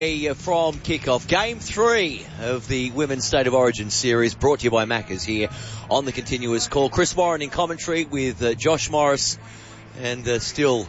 From kickoff, Game 3 of the Women's State of Origin series, brought to you by Macca's here on the continuous call. Chris Warren in commentary with Josh Morris, and he's still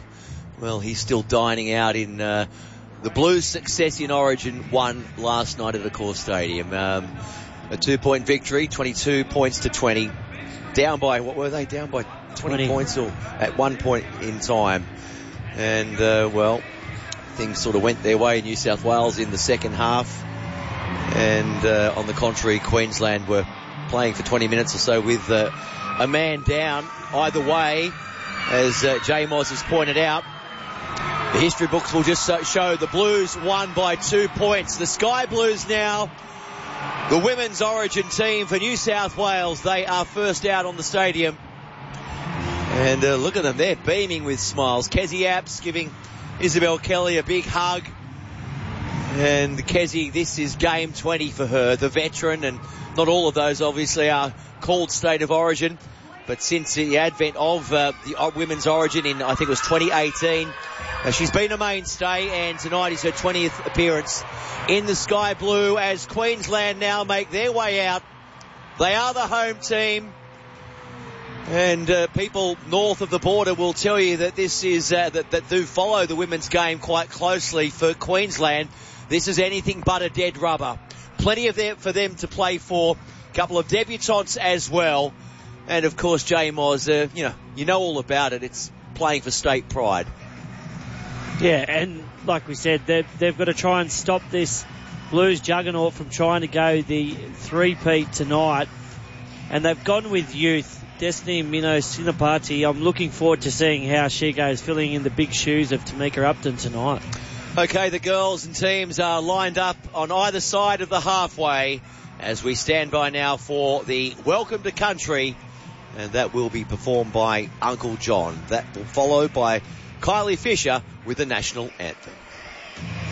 dining out in the Blues' success in Origin 1 last night at Accor Stadium. A 2-point victory, 22 points to 20. Down by, what were they? Down by 20 points or at one point in time. And, things sort of went their way in New South Wales in the second half. And on the contrary, Queensland were playing for 20 minutes or so with a man down. Either way, as Jay Moz has pointed out, the history books will just show the Blues won by 2 points. The Sky Blues now, the Women's Origin team for New South Wales. They are first out on the stadium. And look at them, they're beaming with smiles. Kezzy Apps giving Isabel Kelly a big hug. And Kezzy, this is game 20 for her, the veteran, and not all of those obviously are called State of Origin. But since the advent of the Women's Origin in, I think it was 2018, she's been a mainstay, and tonight is her 20th appearance in the Sky Blue as Queensland now make their way out. They are the home team. And people north of the border will tell you that this is that do follow the women's game quite closely. For Queensland, this is anything but a dead rubber. Plenty of them for them to play for. A couple of debutantes as well, and of course, Jay Moz. You know all about it. It's playing for state pride. Yeah, and like we said, they've got to try and stop this Blues juggernaut from trying to go the three-peat tonight, and they've gone with youth. Destiny Mino Sinapati, I'm looking forward to seeing how she goes, filling in the big shoes of Tamika Upton tonight. Okay, the girls and teams are lined up on either side of the halfway as we stand by now for the Welcome to Country, and that will be performed by Uncle John. That will follow by Kylie Fisher with the national anthem.